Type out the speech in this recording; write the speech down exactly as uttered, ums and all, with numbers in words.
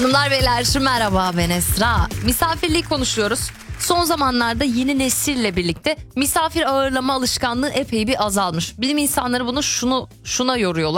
Hanımlar beyler merhaba, ben Esra. Misafirliği konuşuyoruz. Son zamanlarda yeni nesille birlikte misafir ağırlama alışkanlığı epey bir azalmış. Bilim insanları bunu şunu şuna yoruyorlar.